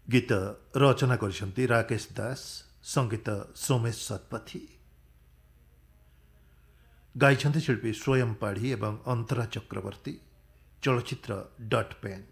गीत रचना करिसंती राकेश दास, संगीत सोमेश सतपथी। गाइछन्ति शिल्पी स्वयं पाढ़ी एवं अंतरा चक्रवर्ती। चलचित्र डट पेन।